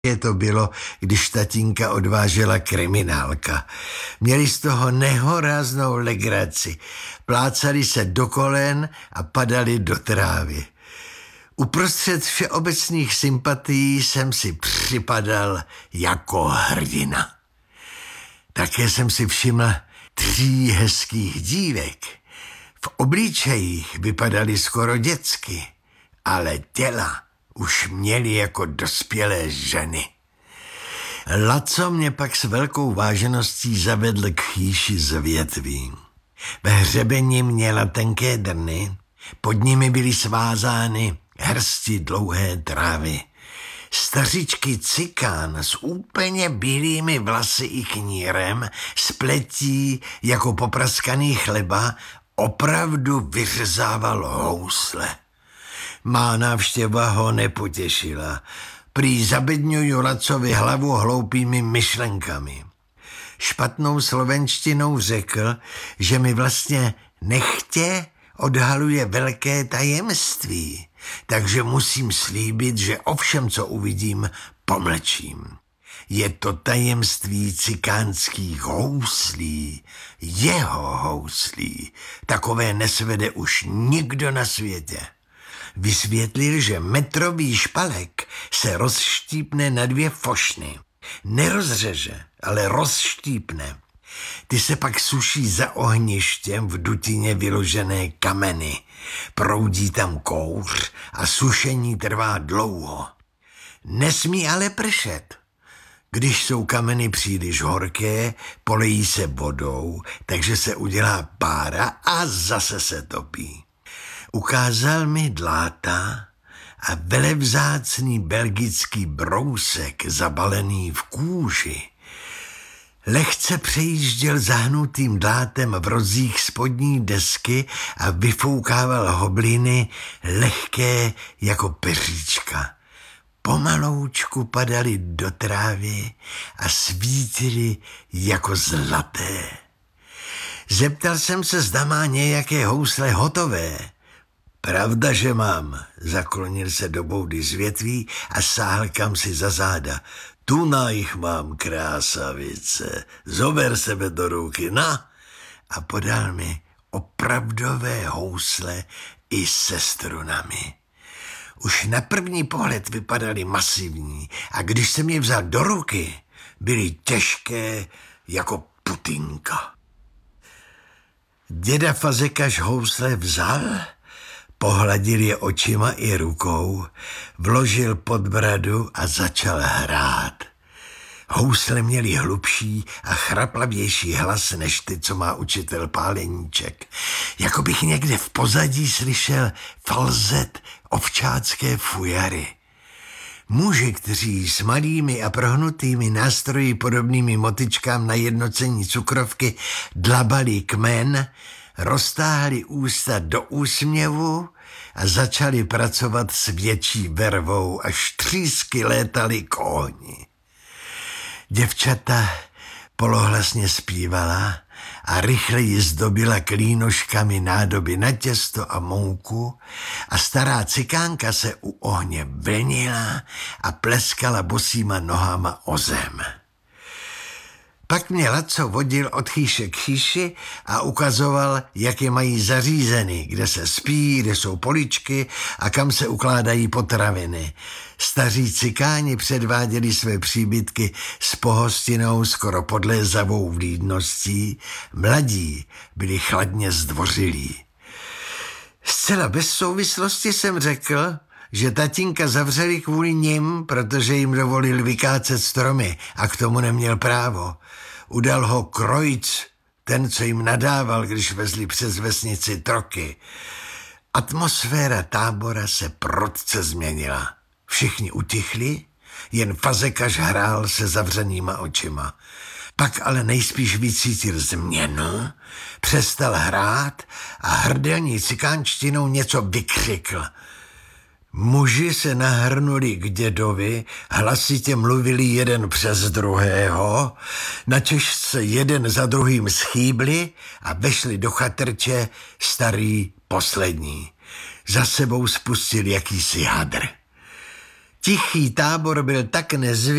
to bylo, když tatínka odvážela kriminálka. Měli z toho nehoráznou legraci. Plácali se do kolen a padali do trávy. Uprostřed všeobecných sympatií jsem si připadal jako hrdina. Také jsem si všiml 3 hezkých dívek. V obličejích vypadaly skoro dětsky, ale těla už měli jako dospělé ženy. Laco mě pak s velkou vážeností zavedl k chýši z větví. Ve hřebeni měla tenké drny, pod nimi byly svázány hrsti dlouhé trávy. Stařičky cikán s úplně bílými vlasy i knírem, s pletí jako popraskaný chleba, opravdu vyřezával housle. Má návštěva ho nepotěšila. Prý zabedňuju Lacovi hlavu hloupými myšlenkami. Špatnou slovenštinou řekl, že mi vlastně nechtě odhaluje velké tajemství, takže musím slíbit, že o všem, co uvidím, pomlčím. Je to tajemství cikánských houslí, jeho houslí. Takové nesvede už nikdo na světě. Vysvětlil, že metrový špalek se rozštípne na 2 fošny. Nerozřeže, ale rozštípne. Ty se pak suší za ohništěm v dutině vyložené kameny. Proudí tam kouř a sušení trvá dlouho. Nesmí ale pršet. Když jsou kameny příliš horké, polejí se vodou, takže se udělá pára a zase se topí. Ukázal mi dláta a velevzácný belgický brousek zabalený v kůži. Lehce přejížděl zahnutým dlátem v rozích spodní desky a vyfoukával hobliny lehké jako peříčka. Pomaloučku padaly do trávy a svítily jako zlaté. Zeptal jsem se, zda má nějaké housle hotové. Pravda, že mám, zaklonil se do boudy z větví a sáhl kam si za záda. Tu na jich mám, krásavice, zober sebe do ruky, na! A podal mi opravdové housle i se strunami. Už na první pohled vypadaly masivní a když jsem je vzal do ruky, byly těžké jako putinka. Děda Fazekaš housle vzal, pohladil je očima i rukou, vložil pod bradu a začal hrát. Housle měly hlubší a chraplavější hlas než ty, co má učitel Páleníček. Jako bych někde v pozadí slyšel falzet ovčácké fujary. Muži, kteří s malými a prohnutými nástroji podobnými motyčkám na jednocení cukrovky dlabali kmen, roztáhli ústa do úsměvu a začali pracovat s větší vervou, až třísky létaly k ohni. Děvčata polohlasně zpívala a rychleji zdobila klínoškami nádoby na těsto a mouku a stará cikánka se u ohně vlnila a pleskala bosýma nohama o zem. Pak mě Laco vodil od chýše k chýši a ukazoval, jak je mají zařízeny, kde se spí, kde jsou poličky a kam se ukládají potraviny. Staří cikáni předváděli své příbytky s pohostinou skoro podlézavou vlídností, mladí byli chladně zdvořilí. Zcela bez souvislosti jsem řekl, že tatínka zavřeli kvůli nim, protože jim dovolil vykácet stromy a k tomu neměl právo. Udal ho Krojc, ten, co jim nadával, když vezli přes vesnici troky. Atmosféra tábora se prudce změnila. Všichni utichli, jen Fazekaš hrál se zavřenýma očima. Pak ale nejspíš vycítil změnu, přestal hrát a hrdelní cikánštinou něco vykřikl. Muži se nahrnuli k dědovi, hlasitě mluvili jeden přes druhého, načež se jeden za druhým schýbli a vešli do chatrče starý poslední. Za sebou spustil jakýsi hadr. Tichý tábor byl tak nezvyklý,